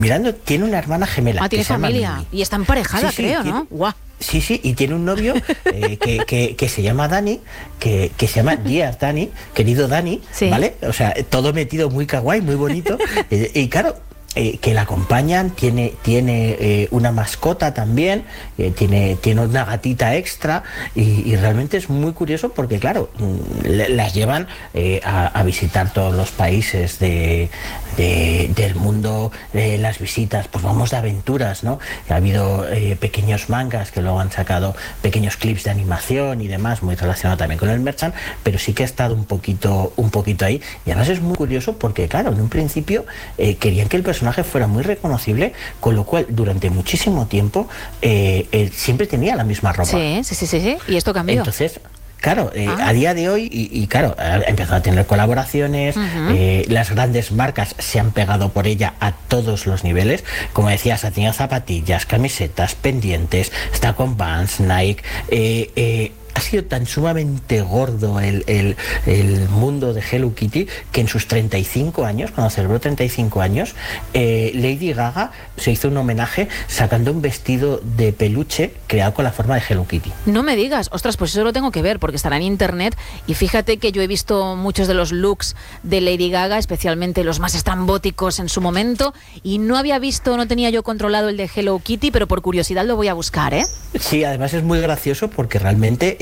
Mirando, tiene una hermana gemela. Tiene familia. Mimi. Y está emparejada, Sí, creo, tiene, ¿no? ¡Guau! Sí, y tiene un novio que se llama Dani, que se llama Dear Dani, querido Dani, sí. ¿vale? O sea, todo metido muy kawaii, muy bonito. Y claro, que la acompañan, tiene una mascota también, tiene una gatita extra y realmente es muy curioso porque claro, las llevan a visitar todos los países del mundo, las visitas, pues vamos de aventuras, ¿no? Ha habido pequeños mangas que luego han sacado pequeños clips de animación y demás, muy relacionado también con el merchant, pero sí que ha estado un poquito ahí, y además es muy curioso porque claro, en un principio querían que el personaje fuera muy reconocible, con lo cual durante muchísimo tiempo él siempre tenía la misma ropa. Sí, y esto cambió. Entonces, claro, a día de hoy, y claro, ha empezado a tener colaboraciones, las grandes marcas se han pegado por ella a todos los niveles. Como decías, ha tenido zapatillas, camisetas, pendientes, está con Vans, Nike, ha sido tan sumamente gordo el mundo de Hello Kitty que en sus 35 años, cuando celebró 35 años, Lady Gaga se hizo un homenaje sacando un vestido de peluche creado con la forma de Hello Kitty. No me digas, ostras, pues eso lo tengo que ver porque estará en internet, y fíjate que yo he visto muchos de los looks de Lady Gaga, especialmente los más estrambóticos en su momento, y no tenía yo controlado el de Hello Kitty, pero por curiosidad lo voy a buscar, ¿eh? Sí, además es muy gracioso porque realmente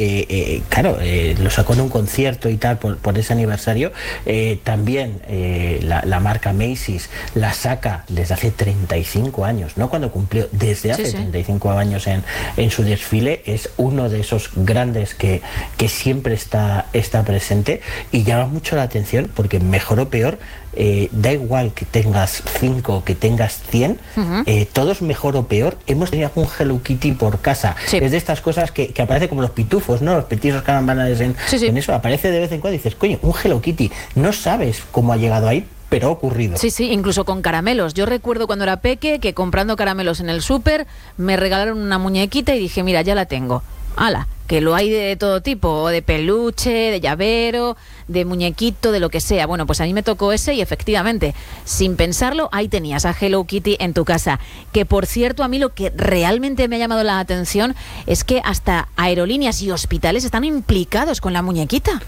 lo sacó en un concierto y tal por ese aniversario. También la marca Macy's la saca desde hace 35 años, no cuando cumplió, desde hace 35 años en su desfile. Es uno de esos grandes que siempre está presente y llama mucho la atención porque, mejor o peor, da igual que tengas 5 que tengas 100, todos, mejor o peor, hemos tenido algún Hello Kitty por casa. Es de estas cosas que aparece como los pitufos, ¿no? Los petizos carambanales en eso, aparece de vez en cuando y dices, coño, un Hello Kitty, no sabes cómo ha llegado ahí, pero ha ocurrido. Sí, incluso con caramelos. Yo recuerdo cuando era peque que comprando caramelos en el súper me regalaron una muñequita y dije, mira, ya la tengo. ¡Hala! Que lo hay de todo tipo, de peluche, de llavero, de muñequito, de lo que sea. Bueno, pues a mí me tocó ese y efectivamente, sin pensarlo, ahí tenías a Hello Kitty en tu casa. Que por cierto, a mí lo que realmente me ha llamado la atención es que hasta aerolíneas y hospitales están implicados con la muñequita.